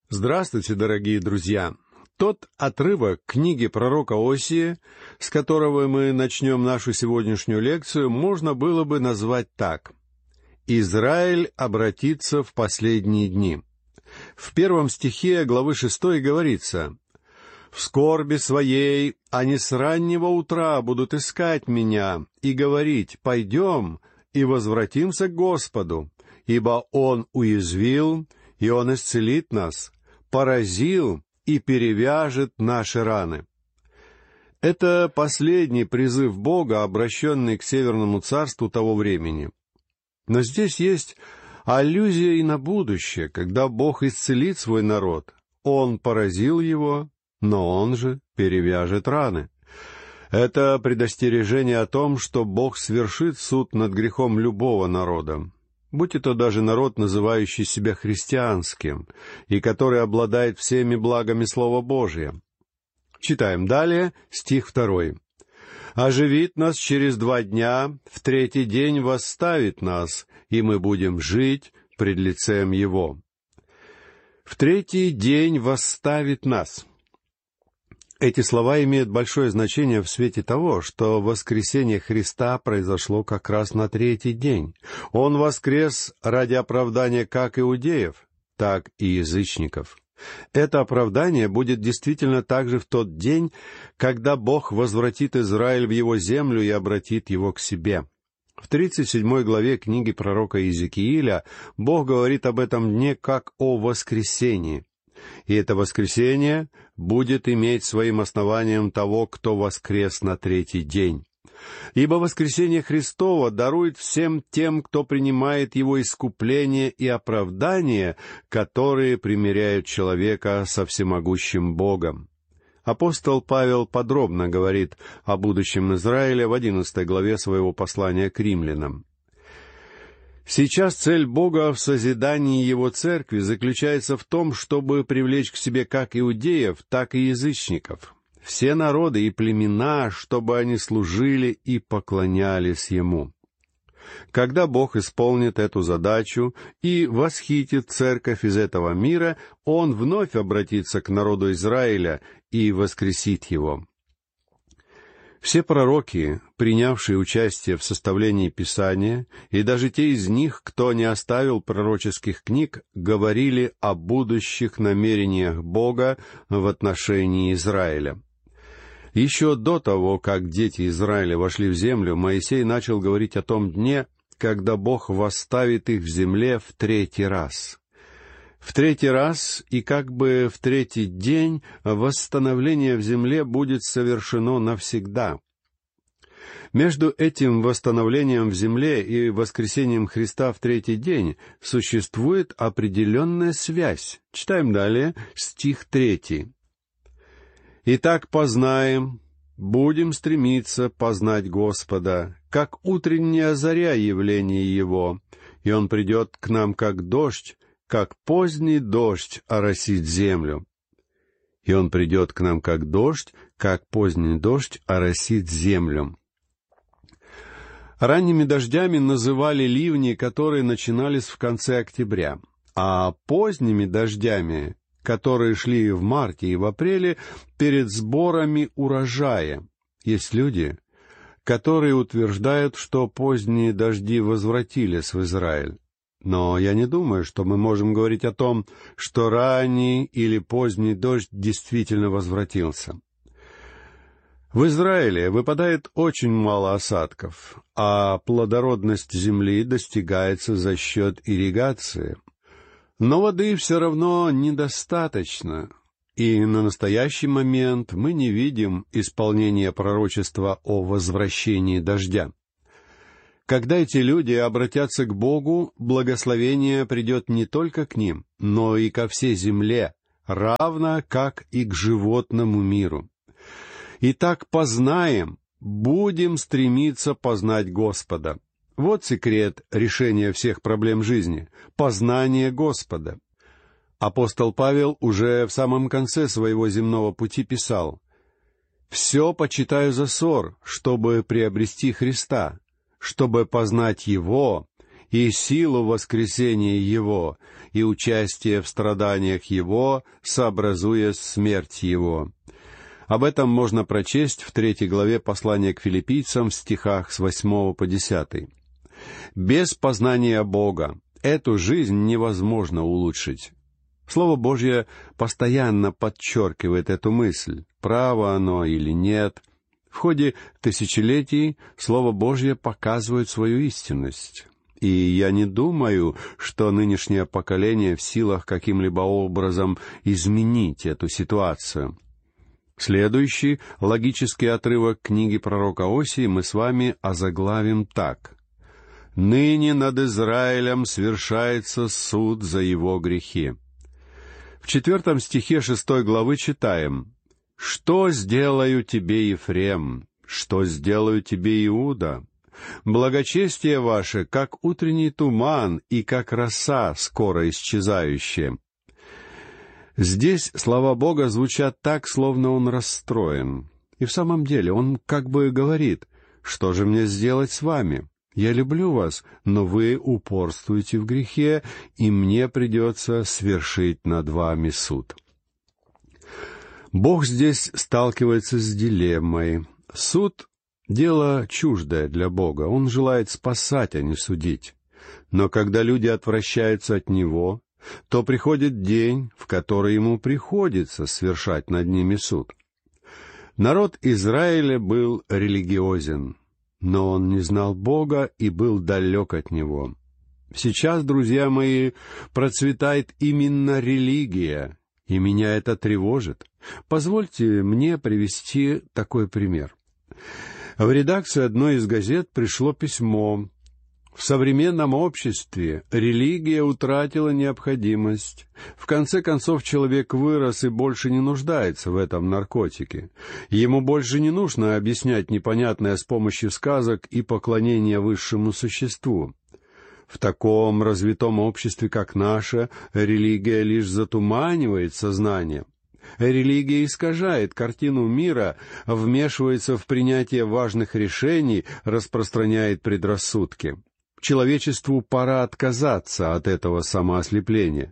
Здравствуйте, дорогие друзья! Тот отрывок книги пророка Осии, с которого мы начнем нашу сегодняшнюю лекцию, можно было бы назвать так: «Израиль обратится в последние дни». В 1 стихе главы 6 говорится: «В скорби своей они с раннего утра будут искать меня и говорить: пойдем и возвратимся к Господу, ибо Он уязвил, и Он исцелит нас, поразил и перевяжет наши раны». Это последний призыв Бога, обращенный к Северному царству того времени. Но здесь есть аллюзия и на будущее, когда Бог исцелит свой народ. Он поразил его, но Он же перевяжет раны. Это предостережение о том, что Бог свершит суд над грехом любого народа, будь это даже народ, называющий себя христианским, и который обладает всеми благами Слова Божия. Читаем далее, стих 2. «Оживит нас через 2 дня, в 3-й день восставит нас, и мы будем жить пред лицем Его». В 3-й день восставит нас. Эти слова имеют большое значение в свете того, что воскресение Христа произошло как раз на 3-й день. Он воскрес ради оправдания как иудеев, так и язычников. Это оправдание будет действительно также в тот день, когда Бог возвратит Израиль в его землю и обратит его к себе. В 37 главе книги пророка Иезекииля Бог говорит об этом дне как о воскресении. И это воскресение будет иметь своим основанием того, кто воскрес на 3-й день. Ибо воскресение Христово дарует всем тем, кто принимает Его искупление и оправдание, которые примиряют человека со всемогущим Богом. Апостол Павел подробно говорит о будущем Израиля в 11 главе своего послания к римлянам. Сейчас цель Бога в созидании Его церкви заключается в том, чтобы привлечь к себе как иудеев, так и язычников, все народы и племена, чтобы они служили и поклонялись Ему. Когда Бог исполнит эту задачу и восхитит церковь из этого мира, Он вновь обратится к народу Израиля и воскресит его. Все пророки, принявшие участие в составлении Писания, и даже те из них, кто не оставил пророческих книг, говорили о будущих намерениях Бога в отношении Израиля. Еще до того, как дети Израиля вошли в землю, Моисей начал говорить о том дне, когда Бог восставит их в земле в 3-й раз. В 3-й раз и как бы в 3-й день восстановление в земле будет совершено навсегда. Между этим восстановлением в земле и воскресением Христа в 3-й день существует определенная связь. Читаем далее, стих 3. «Итак, познаем, будем стремиться познать Господа, как утренняя заря явление Его, и Он придет к нам как дождь, как поздний дождь оросит землю». И Он придет к нам как дождь, как поздний дождь оросит землю. Ранними дождями называли ливни, которые начинались в конце октября, а поздними дождями, которые шли в марте и в апреле, перед сборами урожая. Есть люди, которые утверждают, что поздние дожди возвратились в Израиль. Но я не думаю, что мы можем говорить о том, что ранний или поздний дождь действительно возвратился. В Израиле выпадает очень мало осадков, а плодородность земли достигается за счет ирригации. Но воды все равно недостаточно, и на настоящий момент мы не видим исполнения пророчества о возвращении дождя. Когда эти люди обратятся к Богу, благословение придет не только к ним, но и ко всей земле, равно как и к животному миру. Итак, познаем, будем стремиться познать Господа. Вот секрет решения всех проблем жизни — познание Господа. Апостол Павел уже в самом конце своего земного пути писал: «Все почитаю за ссор, чтобы приобрести Христа, чтобы познать Его и силу воскресения Его, и участие в страданиях Его, сообразуя смерть Его». Об этом можно прочесть в 3 главе послания к Филиппийцам в стихах с 8 по 10. Без познания Бога эту жизнь невозможно улучшить. Слово Божье постоянно подчеркивает эту мысль, право оно или нет. В ходе тысячелетий Слово Божье показывает свою истинность. И я не думаю, что нынешнее поколение в силах каким-либо образом изменить эту ситуацию. Следующий логический отрывок книги пророка Осии мы с вами озаглавим так: «Ныне над Израилем свершается суд за его грехи». В 4 стихе 6 главы читаем: «Что сделаю тебе, Ефрем? Что сделаю тебе, Иуда? Благочестие ваше, как утренний туман и как роса, скоро исчезающая». Здесь слова Бога звучат так, словно он расстроен. И в самом деле он как бы говорит: «Что же мне сделать с вами? Я люблю вас, но вы упорствуете в грехе, и мне придется свершить над вами суд». Бог здесь сталкивается с дилеммой. Суд — дело чуждое для Бога. Он желает спасать, а не судить. Но когда люди отвращаются от Него, то приходит день, в который Ему приходится свершать над ними суд. Народ Израиля был религиозен, но он не знал Бога и был далек от Него. Сейчас, друзья мои, процветает именно религия, и меня это тревожит. Позвольте мне привести такой пример. В редакцию одной из газет пришло письмо: «В современном обществе религия утратила необходимость. В конце концов, человек вырос и больше не нуждается в этом наркотике. Ему больше не нужно объяснять непонятное с помощью сказок и поклонения высшему существу. В таком развитом обществе, как наше, религия лишь затуманивает сознание. Религия искажает картину мира, вмешивается в принятие важных решений, распространяет предрассудки. Человечеству пора отказаться от этого самоослепления».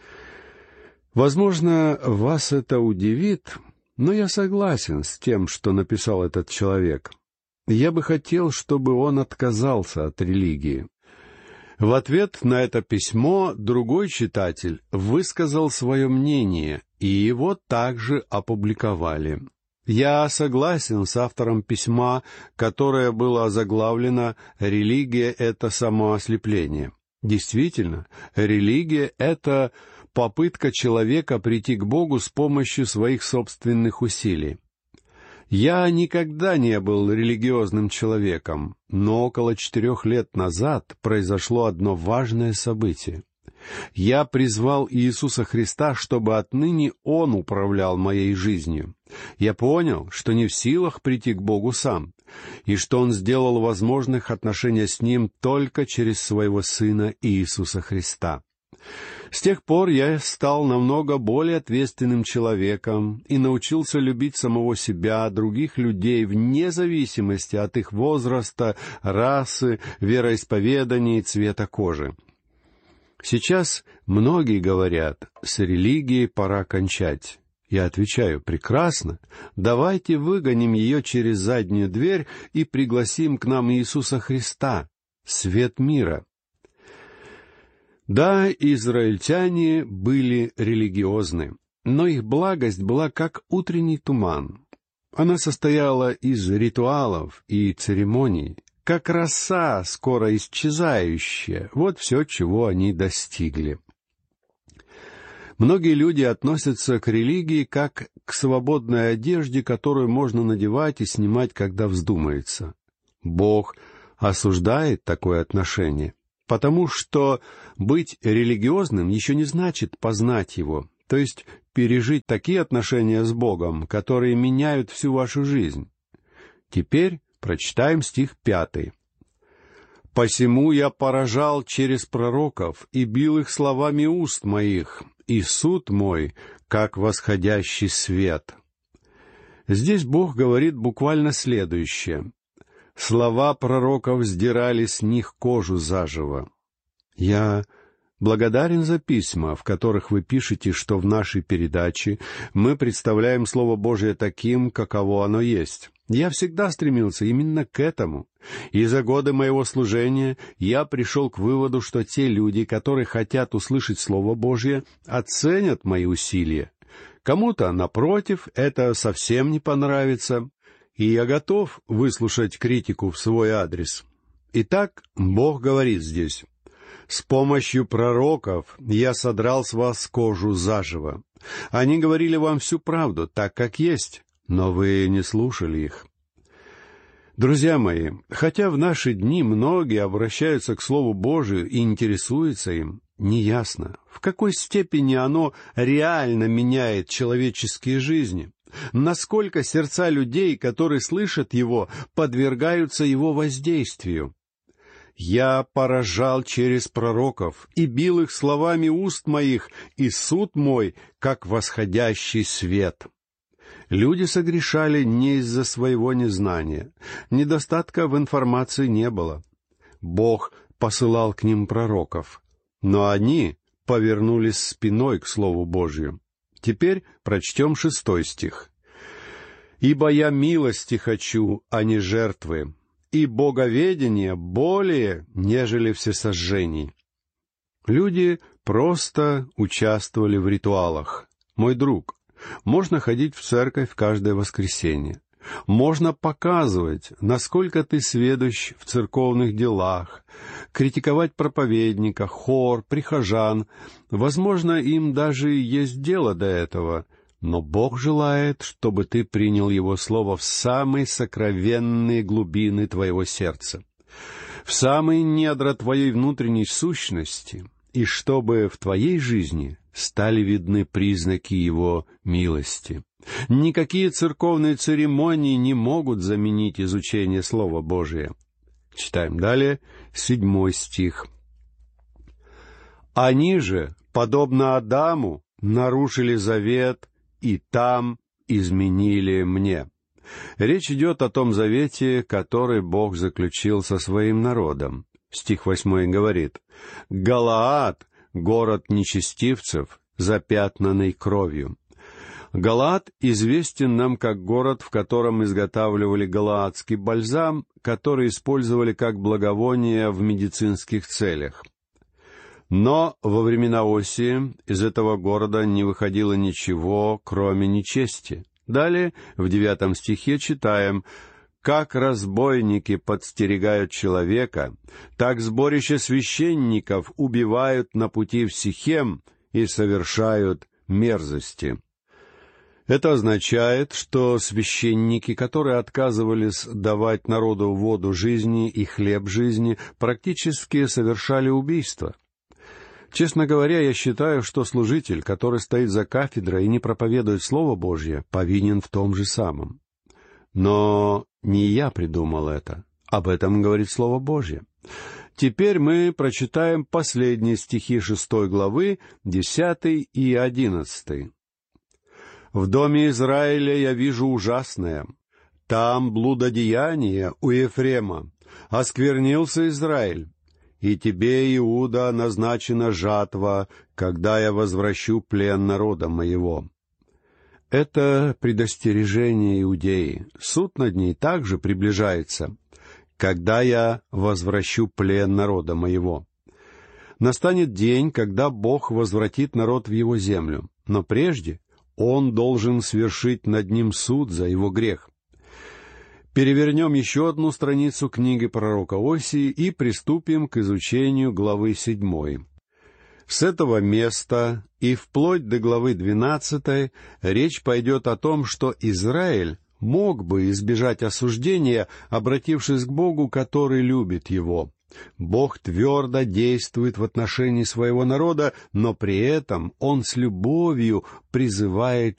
Возможно, вас это удивит, но я согласен с тем, что написал этот человек. Я бы хотел, чтобы он отказался от религии. В ответ на это письмо другой читатель высказал свое мнение, и его также опубликовали. Я согласен с автором письма, которое было озаглавлено «Религия — это самоослепление». Действительно, религия — это попытка человека прийти к Богу с помощью своих собственных усилий. Я никогда не был религиозным человеком, но около 4 лет назад произошло одно важное событие. Я призвал Иисуса Христа, чтобы отныне Он управлял моей жизнью. Я понял, что не в силах прийти к Богу сам, и что Он сделал возможных отношения с Ним только через Своего Сына Иисуса Христа. С тех пор я стал намного более ответственным человеком и научился любить самого себя, других людей, вне зависимости от их возраста, расы, вероисповедания и цвета кожи. Сейчас многие говорят: с религией пора кончать. Я отвечаю: прекрасно, давайте выгоним ее через заднюю дверь и пригласим к нам Иисуса Христа, свет мира. Да, израильтяне были религиозны, но их благость была как утренний туман. Она состояла из ритуалов и церемоний, как роса, скоро исчезающая. Вот все, чего они достигли. Многие люди относятся к религии как к свободной одежде, которую можно надевать и снимать, когда вздумается. Бог осуждает такое отношение, потому что быть религиозным еще не значит познать Его, то есть пережить такие отношения с Богом, которые меняют всю вашу жизнь. Теперь прочитаем стих 5. «Посему я поражал через пророков и бил их словами уст моих, и суд мой, как восходящий свет». Здесь Бог говорит буквально следующее: «Слова пророков сдирали с них кожу заживо». Я благодарен за письма, в которых вы пишете, что в нашей передаче мы представляем Слово Божие таким, каково оно есть. Я всегда стремился именно к этому. И за годы моего служения я пришел к выводу, что те люди, которые хотят услышать Слово Божье, оценят мои усилия. Кому-то, напротив, это совсем не понравится, и я готов выслушать критику в свой адрес. Итак, Бог говорит здесь: «С помощью пророков я содрал с вас кожу заживо. Они говорили вам всю правду, так как есть, но вы не слушали их». Друзья мои, хотя в наши дни многие обращаются к Слову Божию и интересуются им, неясно, в какой степени оно реально меняет человеческие жизни, насколько сердца людей, которые слышат его, подвергаются его воздействию. «Я поражал через пророков и бил их словами уст моих, и суд мой, как восходящий свет». Люди согрешали не из-за своего незнания. Недостатка в информации не было. Бог посылал к ним пророков, но они повернулись спиной к Слову Божию. Теперь прочтем 6 стих. «Ибо я милости хочу, а не жертвы, и боговедение более, нежели всесожжений». Люди просто участвовали в ритуалах. Мой друг, можно ходить в церковь каждое воскресенье. Можно показывать, насколько ты сведущ в церковных делах, критиковать проповедника, хор, прихожан. Возможно, им даже и есть дело до этого, но Бог желает, чтобы ты принял Его Слово в самые сокровенные глубины твоего сердца, в самые недра твоей внутренней сущности, и чтобы в твоей жизни стали видны признаки Его милости. Никакие церковные церемонии не могут заменить изучение Слова Божия. Читаем далее, 7 стих. «Они же, подобно Адаму, нарушили завет, и там изменили мне». Речь идет о том завете, который Бог заключил со своим народом. Стих 8 говорит: «Галаад, город нечестивцев, запятнанный кровью». Галаад известен нам как город, в котором изготавливали галаадский бальзам, который использовали как благовоние в медицинских целях. Но во времена Осии из этого города не выходило ничего, кроме нечести. Далее, в 9 стихе читаем: «Как разбойники подстерегают человека, так сборище священников убивают на пути в Сихем и совершают мерзости». Это означает, что священники, которые отказывались давать народу воду жизни и хлеб жизни, практически совершали убийство. Честно говоря, я считаю, что служитель, который стоит за кафедрой и не проповедует Слово Божье, повинен в том же самом. Но не я придумал это. Об этом говорит Слово Божье. Теперь мы прочитаем последние стихи 6 главы, 10 и 11. «В доме Израиля я вижу ужасное. Там блудодеяние у Ефрема. Осквернился Израиль. И тебе, Иуда, назначена жатва, когда я возвращу плен народа моего». Это предостережение Иудеи. Суд над ней также приближается. «Когда я возвращу плен народа моего». Настанет день, когда Бог возвратит народ в его землю, но прежде Он должен свершить над ним суд за его грех. Перевернем еще одну страницу книги пророка Осии и приступим к изучению главы 7. С этого места и вплоть до главы 12 речь пойдет о том, что Израиль мог бы избежать осуждения, обратившись к Богу, который любит его. Бог твердо действует в отношении своего народа, но при этом Он с любовью призывает